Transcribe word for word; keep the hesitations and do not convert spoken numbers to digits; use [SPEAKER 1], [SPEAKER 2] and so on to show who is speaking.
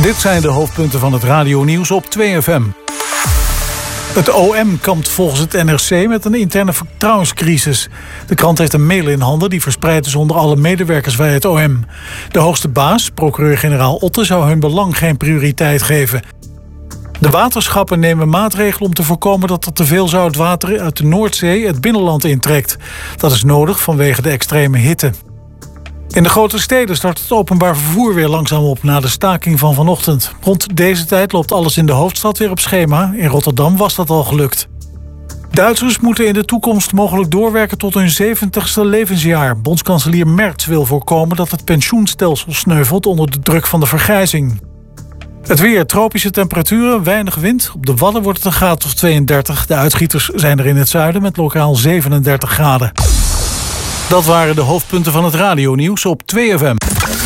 [SPEAKER 1] Dit zijn de hoofdpunten van het radionieuws op twee F M. Het O M kampt volgens het N R C met een interne vertrouwenscrisis. De krant heeft een mail in handen die verspreid is onder alle medewerkers bij het O M. De hoogste baas, procureur-generaal Otte, zou hun belang geen prioriteit geven. De waterschappen nemen maatregelen om te voorkomen dat er te veel zoutwater uit de Noordzee het binnenland intrekt. Dat is nodig vanwege de extreme hitte. In de grote steden start het openbaar vervoer weer langzaam op na de staking van vanochtend. Rond deze tijd loopt alles in de hoofdstad weer op schema. In Rotterdam was dat al gelukt. Duitsers moeten in de toekomst mogelijk doorwerken tot hun zeventigste levensjaar. Bondskanselier Merz wil voorkomen dat het pensioenstelsel sneuvelt onder de druk van de vergrijzing. Het weer, tropische temperaturen, weinig wind. Op de Wadden wordt het een graad of tweeëndertig. De uitgieters zijn er in het zuiden met lokaal zevenendertig graden. Dat waren de hoofdpunten van het radionieuws op twee F M.